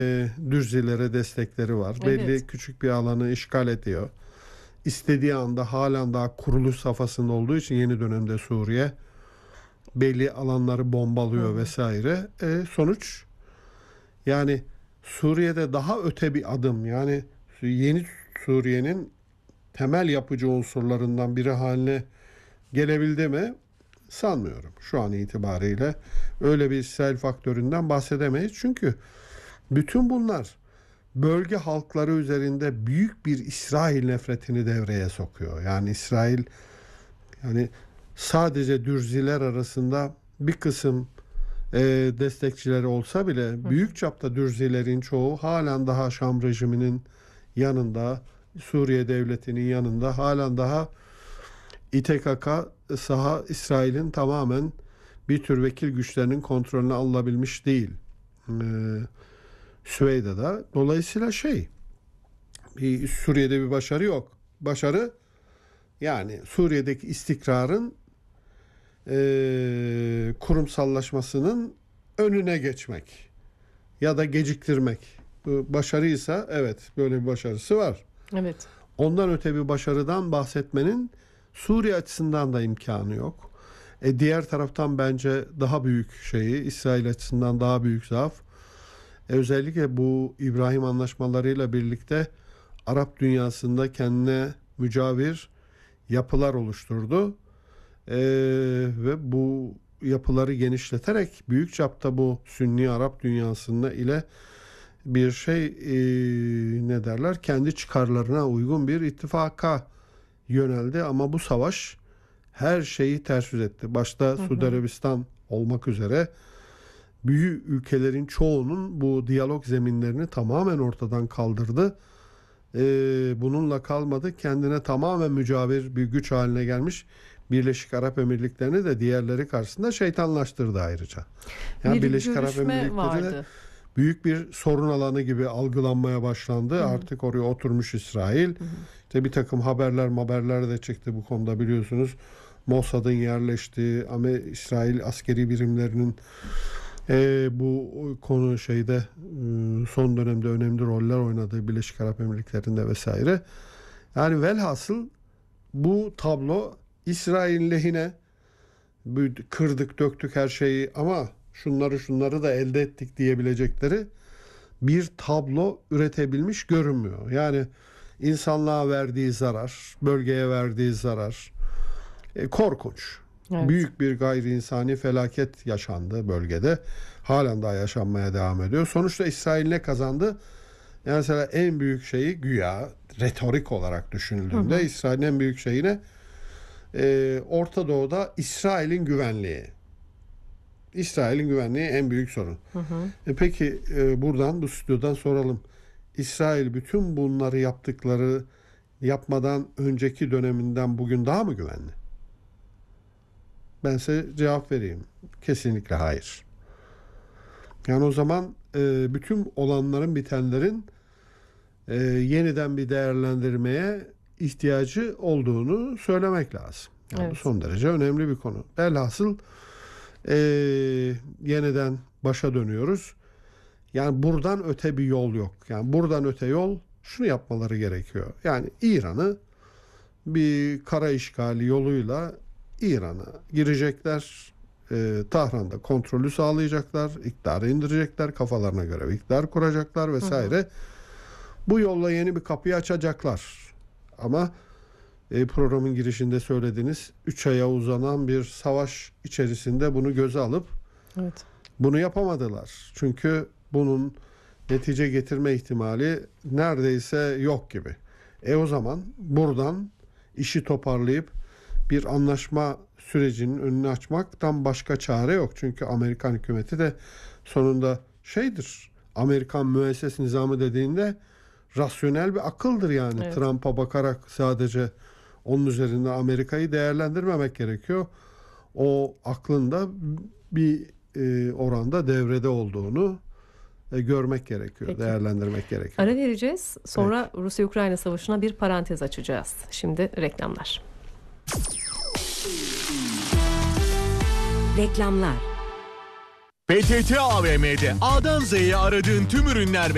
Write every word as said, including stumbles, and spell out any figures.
e, Dürzilere destekleri var. Evet. Belli küçük bir alanı işgal ediyor. İstediği anda halen daha kuruluş safhasında olduğu için yeni dönemde Suriye belli alanları bombalıyor Hı hı. vesaire. E, sonuç yani Suriye'de daha öte bir adım, yani yeni Suriye'nin temel yapıcı unsurlarından biri haline gelebildi mi? Sanmıyorum. Şu an itibariyle öyle bir İsrail faktöründen bahsedemeyiz. Çünkü bütün bunlar bölge halkları üzerinde büyük bir İsrail nefretini devreye sokuyor. Yani İsrail, yani sadece Dürziler arasında bir kısım e, destekçileri olsa bile büyük çapta Dürzilerin çoğu halen daha Şam rejiminin yanında, Suriye devletinin yanında, halen daha İ T K K saha İsrail'in tamamen bir tür vekil güçlerinin kontrolüne alınabilmiş değil. Ee, Süveyda'da. Dolayısıyla şey, bir Suriye'de bir başarı yok. Başarı yani Suriye'deki istikrarın e, kurumsallaşmasının önüne geçmek ya da geciktirmek. Bu başarıysa evet, böyle bir başarısı var. Evet. Ondan öte bir başarıdan bahsetmenin Suriye açısından da imkanı yok. E diğer taraftan bence daha büyük şeyi, İsrail açısından daha büyük zaaf. E özellikle bu İbrahim anlaşmalarıyla birlikte Arap dünyasında kendine mücavir yapılar oluşturdu. E, ve bu yapıları genişleterek büyük çapta bu Sünni Arap dünyasında ile bir şey e, ne derler, kendi çıkarlarına uygun bir ittifaka yöneldi. Ama bu savaş her şeyi ters yüz etti. Başta hı hı. Suudi Arabistan olmak üzere büyük ülkelerin çoğunun bu diyalog zeminlerini tamamen ortadan kaldırdı. Ee, bununla kalmadı. Kendine tamamen mücavir bir güç haline gelmiş Birleşik Arap Emirlikleri'ni de diğerleri karşısında şeytanlaştırdı ayrıca. Yani bir Birleşik Arap Emirlikleri vardı. de büyük bir sorun alanı gibi algılanmaya başlandı. Hı hı. Artık oraya oturmuş İsrail. Hı hı. İşte bir takım haberler haberler de çıktı bu konuda, biliyorsunuz. Mossad'ın yerleştiği ama İsrail askeri birimlerinin e, bu konu şeyde e, son dönemde önemli roller oynadığı Birleşik Arap Emirlikleri'nde vesaire. Yani velhasıl bu tablo İsrail lehine, kırdık döktük her şeyi ama şunları şunları da elde ettik diyebilecekleri bir tablo üretebilmiş görünmüyor. Yani insanlığa verdiği zarar, bölgeye verdiği zarar e, korkunç. Evet. Büyük bir gayri insani felaket yaşandı bölgede. Halen daha yaşanmaya devam ediyor. Sonuçta İsrail ne kazandı? Yani mesela en büyük şeyi, güya retorik olarak düşünüldüğünde, hı hı. İsrail'in en büyük şeyi ne? Ee, Orta Doğu'da İsrail'in güvenliği. İsrail'in güvenliği en büyük sorun. Hı hı. E peki e, buradan, bu stüdyodan soralım. İsrail bütün bunları yaptıkları yapmadan önceki döneminden bugün daha mı güvenli? Ben size cevap vereyim. Kesinlikle hayır. Yani o zaman e, bütün olanların, bitenlerin e, yeniden bir değerlendirmeye ihtiyacı olduğunu söylemek lazım. Yani evet. Bu son derece önemli bir konu. Velhasıl e, yeniden başa dönüyoruz. Yani buradan öte bir yol yok. Yani buradan öte yol, şunu yapmaları gerekiyor. Yani İran'ı bir kara işgali yoluyla İran'a girecekler. E, Tahran'da kontrolü sağlayacaklar. İktidarı indirecekler. Kafalarına göre bir iktidar kuracaklar vesaire. Hı hı. Bu yolla yeni bir kapıyı açacaklar. Ama e, programın girişinde söylediğiniz üç aya uzanan bir savaş içerisinde bunu göze alıp evet. bunu yapamadılar. Çünkü bunun netice getirme ihtimali neredeyse yok gibi. E o zaman buradan işi toparlayıp bir anlaşma sürecinin önünü açmaktan başka çare yok. Çünkü Amerikan hükümeti de sonunda şeydir, Amerikan müesses nizamı dediğinde rasyonel bir akıldır yani. Evet. Trump'a bakarak sadece onun üzerinde Amerika'yı değerlendirmemek gerekiyor. O aklında bir e, oranda devrede olduğunu e, görmek gerekiyor, peki. Değerlendirmek gerekiyor. Ara vereceğiz. Sonra evet. Rusya-Ukrayna savaşına bir parantez açacağız. Şimdi reklamlar. Reklamlar. P T T A V M'de A'dan Z'ye aradığın tüm ürünler ve